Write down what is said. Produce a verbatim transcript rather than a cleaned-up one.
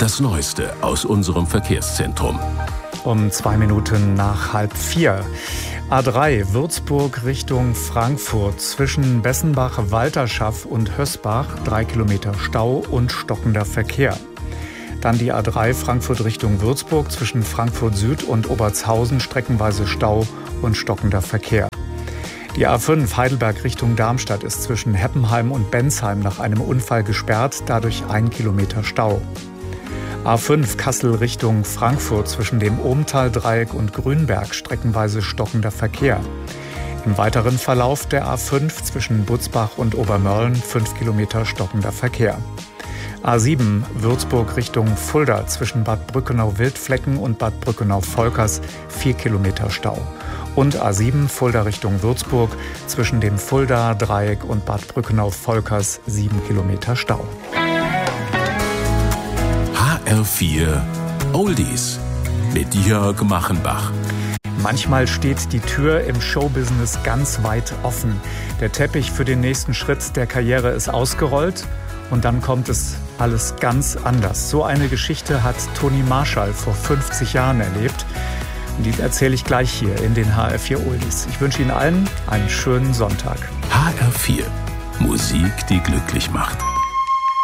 Das Neueste aus unserem Verkehrszentrum. Um zwei Minuten nach halb vier. A drei Würzburg Richtung Frankfurt zwischen Bessenbach-Walterschaff und Hösbach. Drei Kilometer Stau und stockender Verkehr. Dann die A drei Frankfurt Richtung Würzburg zwischen Frankfurt Süd und Obertshausen. Streckenweise Stau und stockender Verkehr. Die A fünf Heidelberg Richtung Darmstadt ist zwischen Heppenheim und Bensheim nach einem Unfall gesperrt. Dadurch ein Kilometer Stau. A fünf Kassel Richtung Frankfurt zwischen dem Ohmtal-Dreieck und Grünberg streckenweise stockender Verkehr. Im weiteren Verlauf der A fünf zwischen Butzbach und Obermörlen fünf Kilometer stockender Verkehr. A sieben Würzburg Richtung Fulda zwischen Bad Brückenau-Wildflecken und Bad Brückenau-Volkers vier Kilometer Stau. Und A sieben Fulda Richtung Würzburg zwischen dem Fulda-Dreieck und Bad Brückenau-Volkers sieben Kilometer Stau. H R vier Oldies mit Jörg Machenbach. Manchmal steht die Tür im Showbusiness ganz weit offen. Der Teppich für den nächsten Schritt der Karriere ist ausgerollt und dann kommt es alles ganz anders. So eine Geschichte hat Toni Marshall vor fünfzig Jahren erlebt. Und die erzähle ich gleich hier in den H R vier Oldies. Ich wünsche Ihnen allen einen schönen Sonntag. H R vier Musik, die glücklich macht.